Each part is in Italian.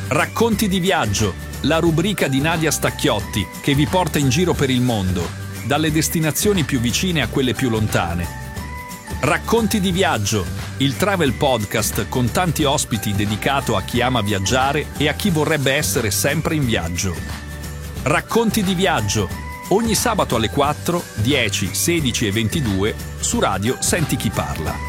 Racconti di viaggio, la rubrica di Nadia Stacchiotti che vi porta in giro per il mondo, dalle destinazioni più vicine a quelle più lontane. Racconti di viaggio, il travel podcast con tanti ospiti dedicato a chi ama viaggiare e a chi vorrebbe essere sempre in viaggio. Racconti di viaggio, ogni sabato alle 4, 10, 16 e 22 su Radio Senti Chi Parla.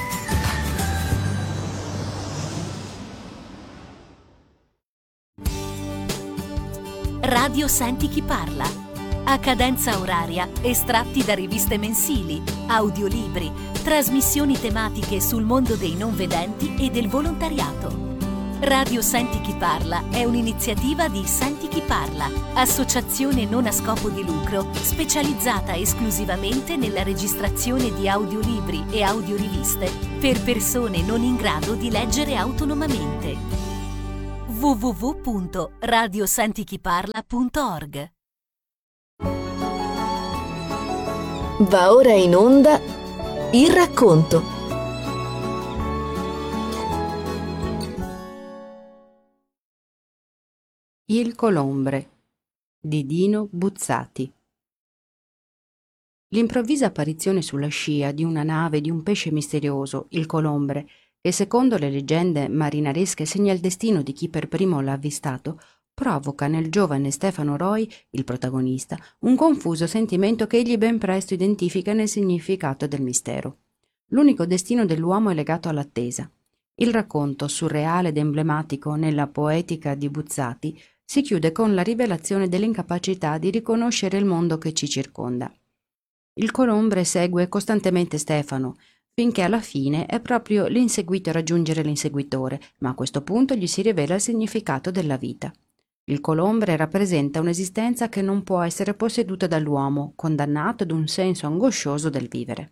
Radio Senti Chi Parla. A cadenza oraria, estratti da riviste mensili, audiolibri, trasmissioni tematiche sul mondo dei non vedenti e del volontariato. Radio Senti Chi Parla è un'iniziativa di Senti Chi Parla, associazione non a scopo di lucro specializzata esclusivamente nella registrazione di audiolibri e audioriviste per persone non in grado di leggere autonomamente. www.radiosentichiparla.org. Va ora in onda Il racconto. Il colombre di Dino Buzzati. L'improvvisa apparizione sulla scia di una nave di un pesce misterioso, il colombre, che secondo le leggende marinaresche segna il destino di chi per primo l'ha avvistato, provoca nel giovane Stefano Roy, il protagonista, un confuso sentimento che egli ben presto identifica nel significato del mistero. L'unico destino dell'uomo è legato all'attesa. Il racconto, surreale ed emblematico nella poetica di Buzzati, si chiude con la rivelazione dell'incapacità di riconoscere il mondo che ci circonda. Il colombre segue costantemente Stefano, finché alla fine è proprio l'inseguito a raggiungere l'inseguitore, ma a questo punto gli si rivela il significato della vita. Il colombre rappresenta un'esistenza che non può essere posseduta dall'uomo, condannato ad un senso angoscioso del vivere.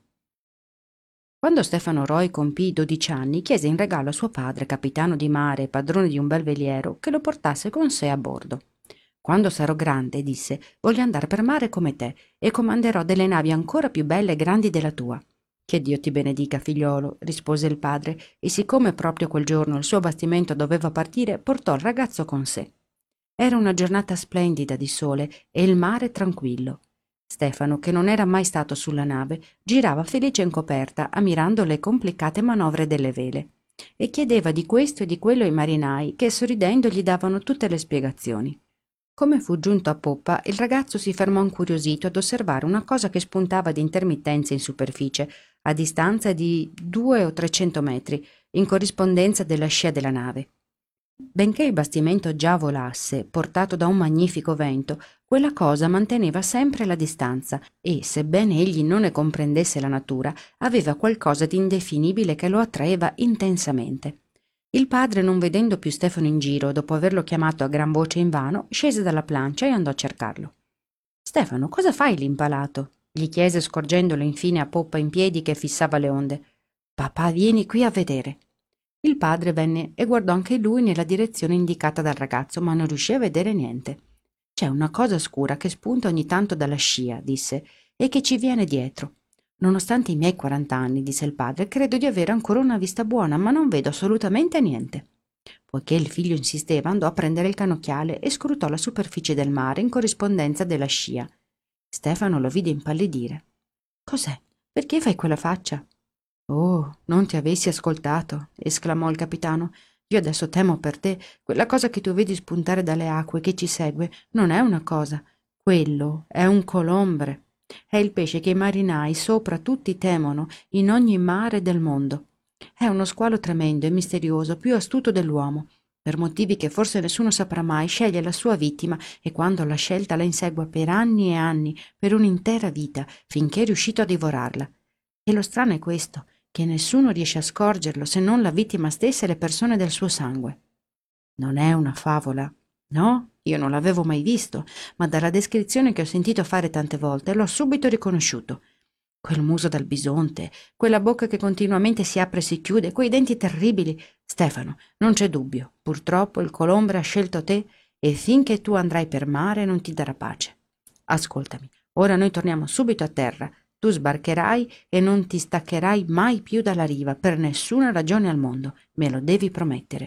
Quando Stefano Roy compì 12 anni, chiese in regalo a suo padre, capitano di mare e padrone di un bel veliero, che lo portasse con sé a bordo. «Quando sarò grande», disse, «voglio andare per mare come te e comanderò delle navi ancora più belle e grandi della tua». «Che Dio ti benedica, figliolo», rispose il padre, e siccome proprio quel giorno il suo bastimento doveva partire, portò il ragazzo con sé. Era una giornata splendida di sole e il mare tranquillo. Stefano, che non era mai stato sulla nave, girava felice in coperta, ammirando le complicate manovre delle vele, e chiedeva di questo e di quello ai marinai, che sorridendo gli davano tutte le spiegazioni. Come fu giunto a poppa, il ragazzo si fermò incuriosito ad osservare una cosa che spuntava di intermittenza in superficie, a distanza di 200 o 300 metri, in corrispondenza della scia della nave. Benché il bastimento già volasse, portato da un magnifico vento, quella cosa manteneva sempre la distanza e, sebbene egli non ne comprendesse la natura, aveva qualcosa di indefinibile che lo attraeva intensamente. Il padre, non vedendo più Stefano in giro, dopo averlo chiamato a gran voce invano, scese dalla plancia e andò a cercarlo. «Stefano, cosa fai lì impalato?» gli chiese, scorgendolo infine a poppa in piedi che fissava le onde. «Papà, vieni qui a vedere». Il padre venne e guardò anche lui nella direzione indicata dal ragazzo, ma non riuscì a vedere niente. «C'è una cosa scura che spunta ogni tanto dalla scia», disse, «e che ci viene dietro». «Nonostante i miei 40 anni», disse il padre, «credo di avere ancora una vista buona, ma non vedo assolutamente niente». Poiché il figlio insisteva, andò a prendere il cannocchiale e scrutò la superficie del mare in corrispondenza della scia. Stefano lo vide impallidire. «Cos'è? Perché fai quella faccia?» «Oh, non ti avessi ascoltato», esclamò il capitano. «Io adesso temo per te. Quella cosa che tu vedi spuntare dalle acque che ci segue non è una cosa. Quello è un colombre. È il pesce che i marinai sopra tutti temono in ogni mare del mondo. È uno squalo tremendo e misterioso, più astuto dell'uomo. Per motivi che forse nessuno saprà mai, sceglie la sua vittima e quando l'ha scelta la insegua per anni e anni, per un'intera vita, finché è riuscito a divorarla. E lo strano è questo, che nessuno riesce a scorgerlo se non la vittima stessa e le persone del suo sangue. Non è una favola? No, io non l'avevo mai visto, ma dalla descrizione che ho sentito fare tante volte l'ho subito riconosciuto. Quel muso dal bisonte, quella bocca che continuamente si apre e si chiude, quei denti terribili. Stefano, non c'è dubbio, purtroppo il colombre ha scelto te e finché tu andrai per mare non ti darà pace. Ascoltami, ora noi torniamo subito a terra. Tu sbarcherai e non ti staccherai mai più dalla riva per nessuna ragione al mondo, me lo devi promettere.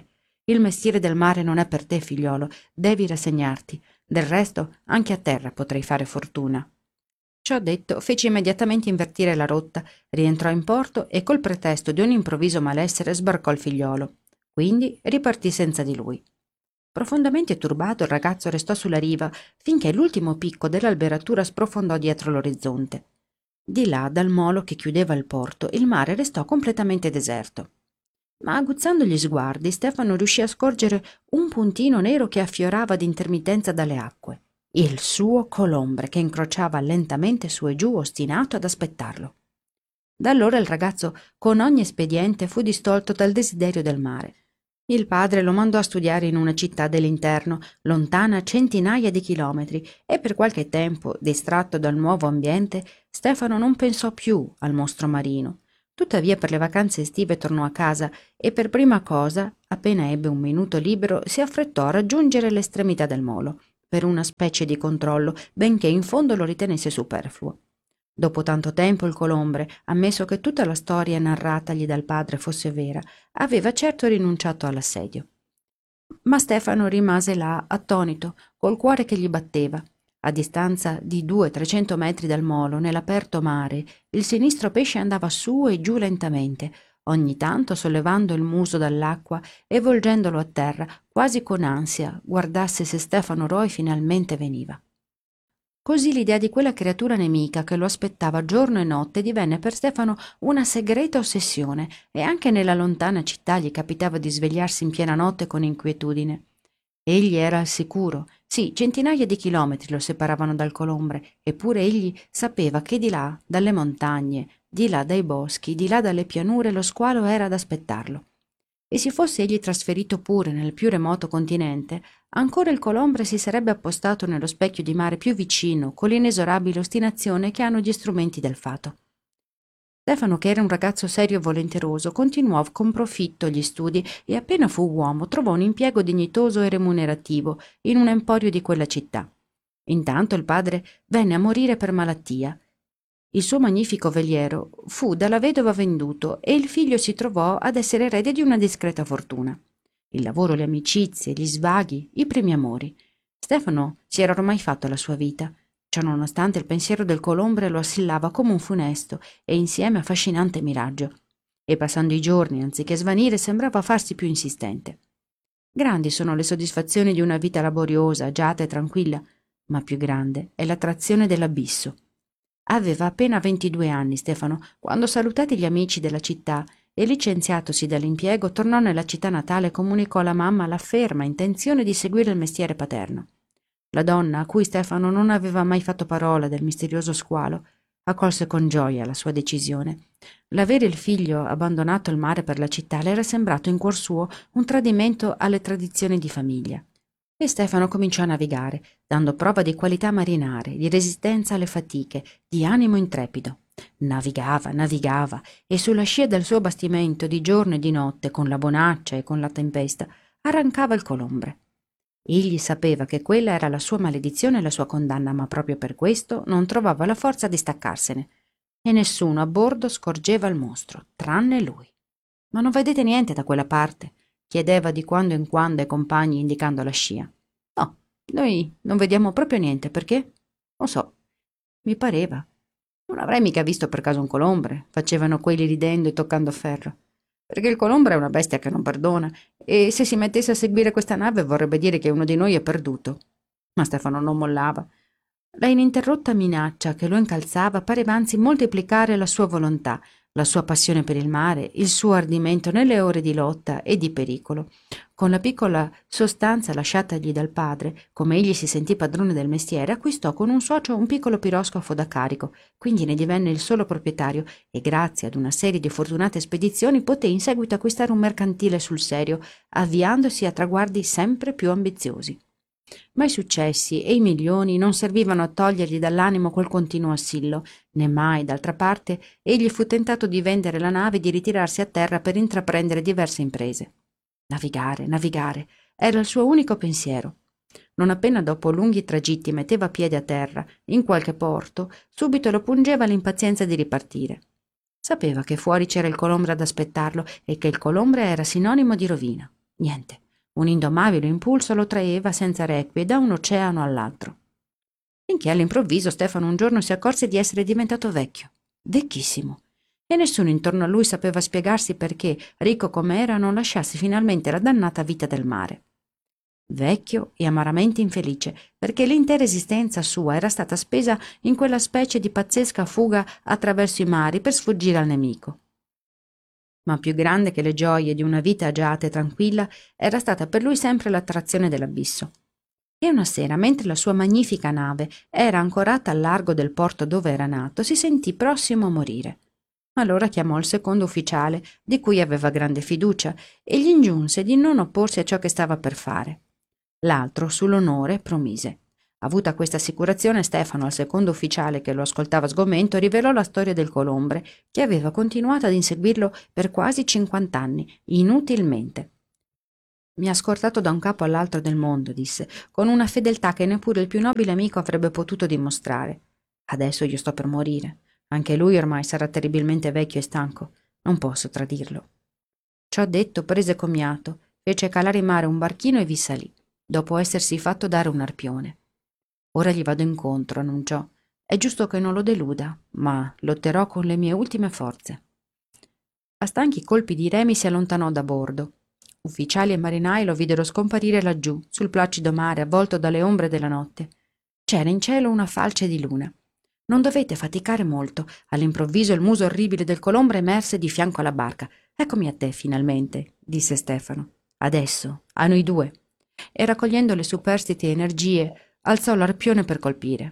Il mestiere del mare non è per te, figliolo, devi rassegnarti. Del resto, anche a terra potrai fare fortuna. Ciò detto, fece immediatamente invertire la rotta, rientrò in porto e col pretesto di un improvviso malessere sbarcò il figliolo. Quindi ripartì senza di lui. Profondamente turbato, il ragazzo restò sulla riva finché l'ultimo picco dell'alberatura sprofondò dietro l'orizzonte. Di là, dal molo che chiudeva il porto, il mare restò completamente deserto. Ma aguzzando gli sguardi, Stefano riuscì a scorgere un puntino nero che affiorava d'intermittenza dalle acque. Il suo colombre che incrociava lentamente su e giù, ostinato ad aspettarlo. Da allora il ragazzo, con ogni espediente, fu distolto dal desiderio del mare. Il padre lo mandò a studiare in una città dell'interno, lontana centinaia di chilometri, e per qualche tempo, distratto dal nuovo ambiente, Stefano non pensò più al mostro marino. Tuttavia per le vacanze estive tornò a casa e per prima cosa, appena ebbe un minuto libero, si affrettò a raggiungere l'estremità del molo, per una specie di controllo, benché in fondo lo ritenesse superfluo. Dopo tanto tempo il colombre, ammesso che tutta la storia narratagli dal padre fosse vera, aveva certo rinunciato all'assedio. Ma Stefano rimase là, attonito, col cuore che gli batteva. A distanza di 200-300 metri dal molo, nell'aperto mare, il sinistro pesce andava su e giù lentamente, ogni tanto sollevando il muso dall'acqua e volgendolo a terra, quasi con ansia, guardasse se Stefano Roy finalmente veniva. Così l'idea di quella creatura nemica che lo aspettava giorno e notte divenne per Stefano una segreta ossessione, e anche nella lontana città gli capitava di svegliarsi in piena notte con inquietudine. Egli era al sicuro. Sì, centinaia di chilometri lo separavano dal colombre, eppure egli sapeva che di là, dalle montagne, di là dai boschi, di là dalle pianure, lo squalo era ad aspettarlo. E si fosse egli trasferito pure nel più remoto continente, ancora il colombre si sarebbe appostato nello specchio di mare più vicino, con l'inesorabile ostinazione che hanno gli strumenti del fato. Stefano, che era un ragazzo serio e volenteroso, continuò con profitto gli studi e appena fu uomo trovò un impiego dignitoso e remunerativo in un emporio di quella città. Intanto il padre venne a morire per malattia. Il suo magnifico veliero fu dalla vedova venduto e il figlio si trovò ad essere erede di una discreta fortuna. Il lavoro, le amicizie, gli svaghi, i primi amori. Stefano si era ormai fatto la sua vita. Ciononostante il pensiero del colombre lo assillava come un funesto e insieme affascinante miraggio, e passando i giorni, anziché svanire, sembrava farsi più insistente. Grandi sono le soddisfazioni di una vita laboriosa, agiata e tranquilla, ma più grande è l'attrazione dell'abisso. Aveva appena 22 anni Stefano, quando, salutati gli amici della città e licenziatosi dall'impiego, tornò nella città natale e comunicò alla mamma la ferma intenzione di seguire il mestiere paterno. La donna, a cui Stefano non aveva mai fatto parola del misterioso squalo, accolse con gioia la sua decisione. L'avere il figlio abbandonato al mare per la città le era sembrato in cuor suo un tradimento alle tradizioni di famiglia. E Stefano cominciò a navigare, dando prova di qualità marinare, di resistenza alle fatiche, di animo intrepido. Navigava, e sulla scia del suo bastimento, di giorno e di notte, con la bonaccia e con la tempesta, arrancava il colombre. Egli sapeva che quella era la sua maledizione e la sua condanna, ma proprio per questo non trovava la forza di staccarsene, e nessuno a bordo scorgeva il mostro, tranne lui. «Ma non vedete niente da quella parte?» chiedeva di quando in quando ai compagni, indicando la scia. «No, noi non vediamo proprio niente, perché?» «Non so, mi pareva. Non avrei mica visto per caso un colombre», facevano quelli ridendo e toccando ferro. «Perché il colombre è una bestia che non perdona, e se si mettesse a seguire questa nave vorrebbe dire che uno di noi è perduto». Ma Stefano non mollava. La ininterrotta minaccia che lo incalzava pareva anzi moltiplicare la sua volontà, la sua passione per il mare, il suo ardimento nelle ore di lotta e di pericolo. Con la piccola sostanza lasciatagli dal padre, come egli si sentì padrone del mestiere, acquistò con un socio un piccolo piroscafo da carico, quindi ne divenne il solo proprietario e grazie ad una serie di fortunate spedizioni poté in seguito acquistare un mercantile sul serio, avviandosi a traguardi sempre più ambiziosi. Ma i successi e i milioni non servivano a togliergli dall'animo quel continuo assillo, né mai, d'altra parte, egli fu tentato di vendere la nave e di ritirarsi a terra per intraprendere diverse imprese. Navigare, era il suo unico pensiero. Non appena dopo lunghi tragitti metteva piede a terra, in qualche porto, subito lo pungeva l'impazienza di ripartire. Sapeva che fuori c'era il colombre ad aspettarlo e che il colombre era sinonimo di rovina. Niente. Un indomabile impulso lo traeva senza requie da un oceano all'altro. Finché all'improvviso Stefano un giorno si accorse di essere diventato vecchio, vecchissimo, e nessuno intorno a lui sapeva spiegarsi perché, ricco com'era, non lasciasse finalmente la dannata vita del mare. Vecchio e amaramente infelice, perché l'intera esistenza sua era stata spesa in quella specie di pazzesca fuga attraverso i mari per sfuggire al nemico. Ma più grande che le gioie di una vita agiata e tranquilla era stata per lui sempre l'attrazione dell'abisso. E una sera, mentre la sua magnifica nave era ancorata al largo del porto dove era nato, si sentì prossimo a morire. Allora chiamò il secondo ufficiale, di cui aveva grande fiducia, e gli ingiunse di non opporsi a ciò che stava per fare. L'altro, sull'onore, promise. Avuta questa assicurazione, Stefano, al secondo ufficiale che lo ascoltava sgomento, rivelò la storia del Colombre, che aveva continuato ad inseguirlo per quasi 50 anni, inutilmente. «Mi ha scortato da un capo all'altro del mondo», disse, con una fedeltà che neppure il più nobile amico avrebbe potuto dimostrare. «Adesso io sto per morire. Anche lui ormai sarà terribilmente vecchio e stanco. Non posso tradirlo». Ciò detto, prese commiato, fece calare in mare un barchino e vi salì, dopo essersi fatto dare un arpione. «Ora gli vado incontro», annunciò. «È giusto che non lo deluda, ma lotterò con le mie ultime forze». A stanchi colpi di remi si allontanò da bordo. Ufficiali e marinai lo videro scomparire laggiù, sul placido mare, avvolto dalle ombre della notte. C'era in cielo una falce di luna. «Non dovete faticare molto». All'improvviso il muso orribile del Colombre emerse di fianco alla barca. «Eccomi a te, finalmente», disse Stefano. «Adesso, a noi due». E raccogliendo le superstiti energie, alzò l'arpione per colpire.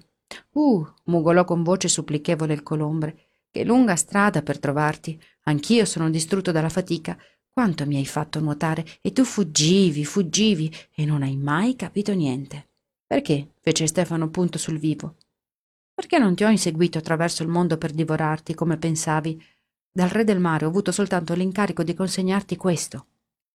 Mugolò con voce supplichevole il Colombre. «Che lunga strada per trovarti. Anch'io sono distrutto dalla fatica. Quanto mi hai fatto nuotare, e tu fuggivi, e non hai mai capito niente». «Perché?» fece Stefano punto sul vivo. «Perché non ti ho inseguito attraverso il mondo per divorarti, come pensavi? Dal re del mare ho avuto soltanto l'incarico di consegnarti questo».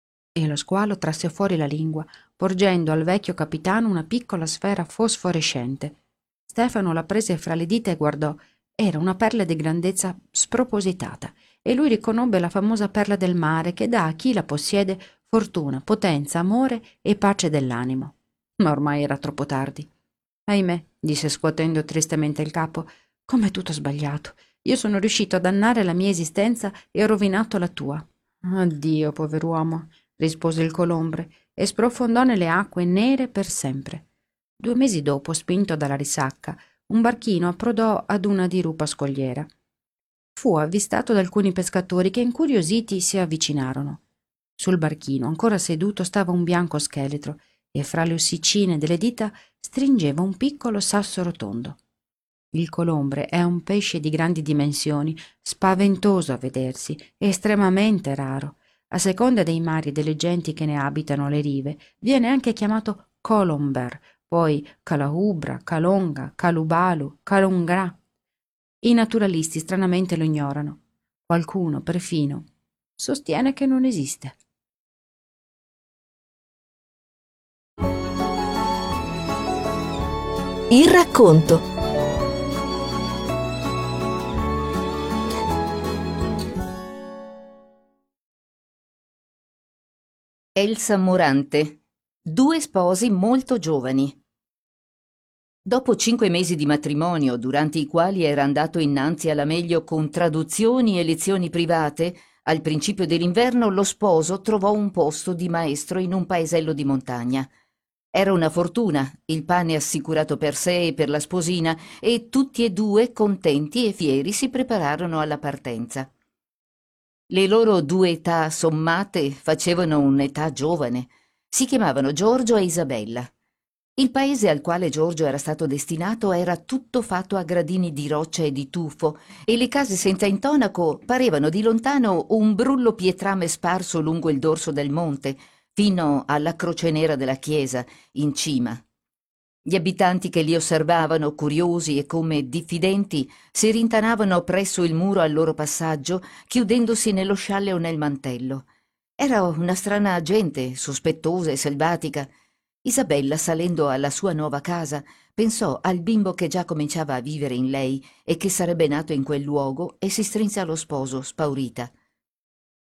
E lo squalo trasse fuori la lingua, porgendo al vecchio capitano una piccola sfera fosforescente. Stefano la prese fra le dita e guardò. Era una perla di grandezza spropositata, e lui riconobbe la famosa perla del mare che dà a chi la possiede fortuna, potenza, amore e pace dell'animo. Ma ormai era troppo tardi. «Ahimè», disse scuotendo tristemente il capo, «com'è tutto sbagliato. Io sono riuscito a dannare la mia esistenza e ho rovinato la tua». «Addio, pover'uomo», rispose il Colombre, e sprofondò nelle acque nere per sempre. 2 mesi dopo, spinto dalla risacca, un barchino approdò ad una dirupa scogliera. Fu avvistato da alcuni pescatori che, incuriositi, si avvicinarono. Sul barchino, ancora seduto, stava un bianco scheletro, e fra le ossicine delle dita stringeva un piccolo sasso rotondo. Il Colombre è un pesce di grandi dimensioni, spaventoso a vedersi e estremamente raro. A seconda dei mari e delle genti che ne abitano le rive, viene anche chiamato colomber, poi calahubra, calonga, calubalu, calungra. I naturalisti stranamente lo ignorano. Qualcuno, perfino, sostiene che non esiste. Il racconto. Elsa Morante, 2 sposi molto giovani. Dopo 5 mesi di matrimonio, durante i quali era andato innanzi alla meglio con traduzioni e lezioni private, al principio dell'inverno lo sposo trovò un posto di maestro in un paesello di montagna. Era una fortuna, il pane assicurato per sé e per la sposina, e tutti e 2, contenti e fieri, si prepararono alla partenza. Le loro 2 età sommate facevano un'età giovane. Si chiamavano Giorgio e Isabella. Il paese al quale Giorgio era stato destinato era tutto fatto a gradini di roccia e di tufo, e le case senza intonaco parevano di lontano un brullo pietrame sparso lungo il dorso del monte, fino alla croce nera della chiesa, in cima. Gli abitanti che li osservavano, curiosi e come diffidenti, si rintanavano presso il muro al loro passaggio, chiudendosi nello scialle o nel mantello. Era una strana gente, sospettosa e selvatica. Isabella, salendo alla sua nuova casa, pensò al bimbo che già cominciava a vivere in lei e che sarebbe nato in quel luogo, e si strinse allo sposo, spaurita.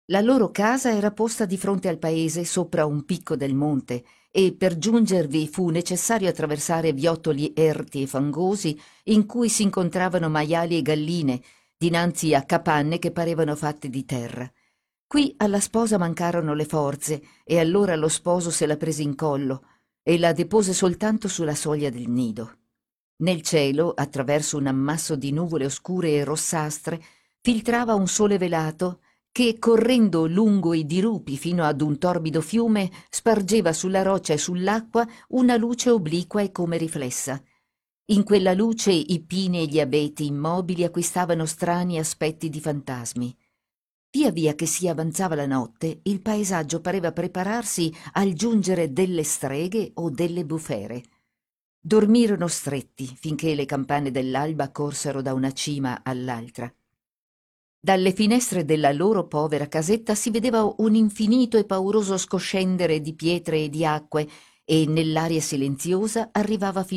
La loro casa era posta di fronte al paese sopra un picco del monte e per giungervi fu necessario attraversare viottoli erti e fangosi in cui si incontravano maiali e galline dinanzi a capanne che parevano fatte di terra. Qui alla sposa mancarono le forze e allora lo sposo se la prese in collo e la depose soltanto sulla soglia del nido. Nel cielo, attraverso un ammasso di nuvole oscure e rossastre, filtrava un sole velato che, correndo lungo i dirupi fino ad un torbido fiume, spargeva sulla roccia e sull'acqua una luce obliqua e come riflessa. In quella luce i pini e gli abeti immobili acquistavano strani aspetti di fantasmi. Via via che si avanzava la notte, il paesaggio pareva prepararsi al giungere delle streghe o delle bufere. Dormirono stretti finché le campane dell'alba corsero da una cima all'altra. Dalle finestre della loro povera casetta si vedeva un infinito e pauroso scoscendere di pietre e di acque, e nell'aria silenziosa arrivava fino